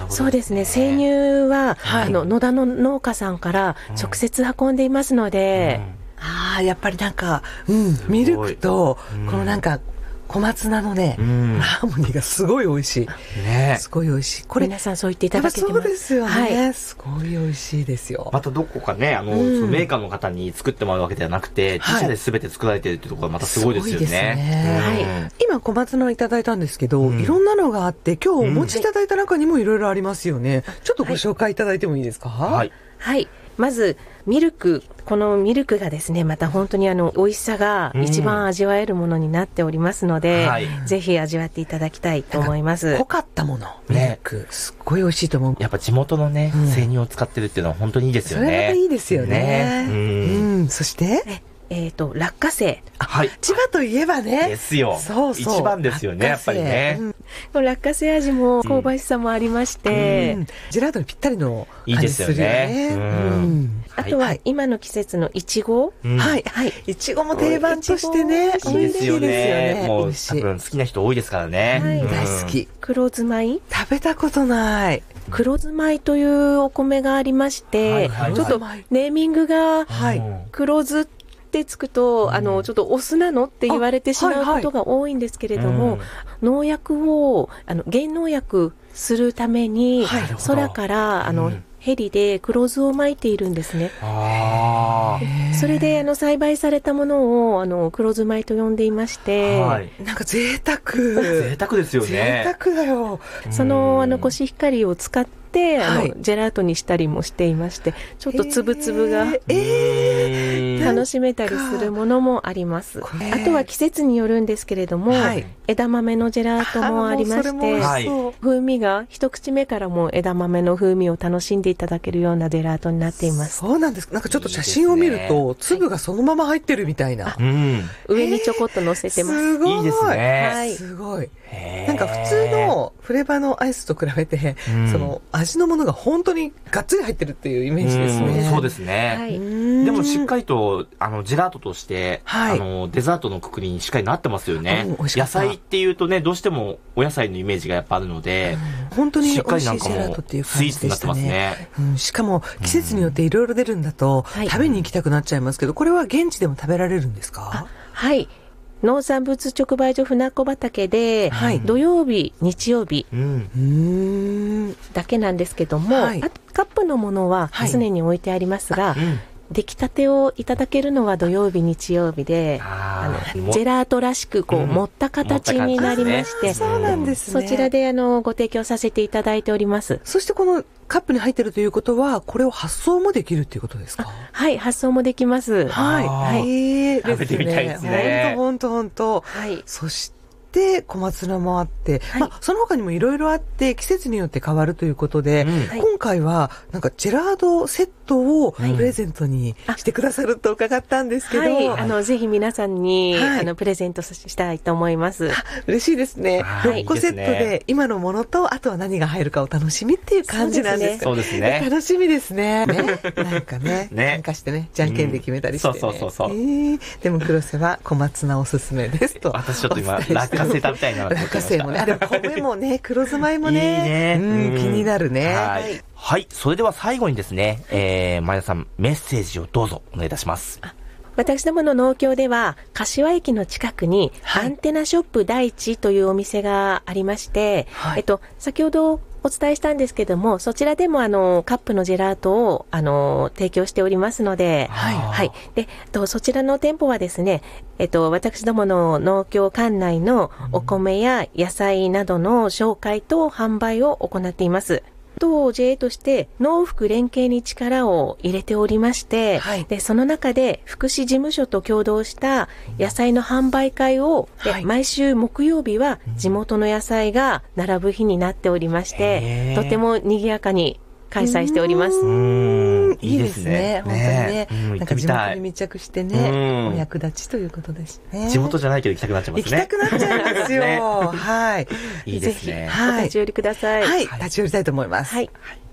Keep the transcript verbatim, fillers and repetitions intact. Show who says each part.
Speaker 1: そうですね。生乳は、はい、あの野田の農家さんから直接運んでいますので、
Speaker 2: うん、ああやっぱりなんか、うん、ミルクと、うん、このなんか小松菜のね、うん、ハーモニーがすごい美味しい。ね、すごい美味しい。
Speaker 1: これ皆さんそう言っていただけてます。
Speaker 2: そうですよね、はい。すごい美味しいですよ。
Speaker 3: またどこかね、あの、うん、そのメーカーの方に作ってもらうわけではなくて、自社で全て作られているっていうところがまたすごいですよね。すごいですね。
Speaker 2: はい。今小松菜いただいたんですけど、うん、いろんなのがあって、今日お持ちいただいた中にもいろいろありますよね。うん、ちょっとご紹介いただいてもいいですか？
Speaker 1: はい。はい。まずミルク、このミルクがですね、また本当にあの美味しさが一番味わえるものになっておりますので、うんはい、ぜひ味わっていただきたいと思います。
Speaker 2: 濃かったもの、ミルク、ね、すっごい美味しいと思う。
Speaker 3: やっぱ地元のね、うん、生乳を使ってるっていうのは本当にいいですよね。
Speaker 2: それがいいですよね。ね、うん、うん、そして
Speaker 1: えっと、落花生。
Speaker 2: はい。千葉といえばね。
Speaker 3: ですよ。そうそう。一番ですよね、やっぱりね。
Speaker 1: うん、落花生味も香ばしさもありまして。
Speaker 2: うん、ジェラートにぴったりの
Speaker 3: いいですよね。
Speaker 1: うん、あとは、今の季節のいちご。
Speaker 2: はい。はい。いちごも定番としてね。
Speaker 3: いいですよね。もう、多分好きな人多いですからね。
Speaker 2: はい。大好き。
Speaker 1: 黒ずまい。
Speaker 2: 食べたことない。
Speaker 1: 黒ずまいというお米がありまして、ちょっとネーミングが、黒ずってってつくと、うん、あのちょっとお酢なのって言われてしまうことが多いんですけれども、はいはい、農薬をあの減農薬するために、はい、空からあの、うん、ヘリで黒酢をまいているんですね。あそれであの栽培されたものをあの黒酢米と呼んでいまして、はい、
Speaker 2: なんか贅沢
Speaker 3: 贅沢ですよね。
Speaker 2: 贅沢だよ。
Speaker 1: そのあのコシヒカリを使ってで、はい、あのジェラートにしたりもしていまして、ちょっとつぶつぶが、えー、楽しめたりするものもあります。あとは季節によるんですけれども、はい、枝豆のジェラートもありまして、はい、風味が一口目からも枝豆の風味を楽しんでいただけるようなジェラートになっています。
Speaker 2: そうなんです。なんかちょっと写真を見ると粒がそのまま入ってるみたいな、
Speaker 1: うん、上にちょこっと乗せてます。
Speaker 2: すごい。
Speaker 3: いいですね。
Speaker 2: はい、すごい。なんか普通のフレーバーのアイスと比べて、うん、その味のものが本当にがっつり入ってるっていうイメージですね。
Speaker 3: うそうですね。はい、でもしっかりとあのジェラートとして、はい、あのデザートのくくりにしっかりなってますよね。野菜っていうとね、どうしてもお野菜のイメージがやっぱあるので、
Speaker 2: うん、本当に美味しいジェラートっていう感じでしたね。スイーツになってますね。うん、しかも季節によっていろいろ出るんだと、うん、食べに行きたくなっちゃいますけど、これは現地でも食べられるんですか？
Speaker 1: はい。農産物直売所船子畑で、はい、土曜日、日曜日だけなんですけども、はい、あカップのものは常に置いてありますが、はいうん、出来たてをいただけるのは土曜日、日曜日で、あのジェラートらしくこう、うん、盛った形になりまして、
Speaker 2: そうなんですね。
Speaker 1: そちらであのご提供させていただいております。
Speaker 2: そしてこのカップに入っているということは、これを発送もできるということですか？
Speaker 1: はい、発送もできます。
Speaker 2: はい。はい。
Speaker 3: 食べてみたいですね。
Speaker 2: 本当本当本当。はい。そしてで小松菜もあって、はい、まあ、その他にもいろいろあって季節によって変わるということで、うん、今回はなんかジェラードセットをプレゼントにしてくださると伺ったんですけど、はい、
Speaker 1: あのぜひ皆さんに、はい、あのプレゼントしたいと思います。
Speaker 2: 嬉しいですね。ろっこセットで今のものとあとは何が入るかお楽しみっていう感じなんですか？
Speaker 3: そうですね。
Speaker 2: 楽しみですね。ねなんかねね参加してねじゃんけんで決めたりして、ね、
Speaker 3: うん、そうそうそうそう、
Speaker 2: えー、でも黒瀬は小松菜おすすめですと。
Speaker 3: 私ちょっと今落花生食べたいなと思ってました。
Speaker 2: 落花生もね、あでも米もね、黒ずまいもね、いいね、うん、気になるね。
Speaker 3: はい、はい、それでは最後にですね、えー、前田さんメッセージをどうぞお願いいたします。
Speaker 1: 私どもの農協では柏駅の近くにアンテナショップ第一というお店がありまして、はい、えっと先ほどお伝えしたんですけども、そちらでもあのカップのジェラートをあの提供しておりますので、はい、はい、でとそちらの店舗はですね、えっと私どもの農協管内のお米や野菜などの紹介と販売を行っています。当 ジェーエー として農福連携に力を入れておりまして、はい、でその中で福祉事務所と共同した野菜の販売会を、はい、毎週木曜日は地元の野菜が並ぶ日になっておりまして、とても賑やかに開催しております。
Speaker 2: うんいいですね。本当にね、ねなんか地元に密着してね、お役立ちということですね。
Speaker 3: 地元じゃないけど行きたくなっちゃいますね。
Speaker 2: 行きたくなっちゃいますよ。ね、はい。
Speaker 3: いいですね。
Speaker 1: はい。お立ち寄りください。
Speaker 2: はい。立ち寄りたいと思います。
Speaker 1: はい。
Speaker 3: はい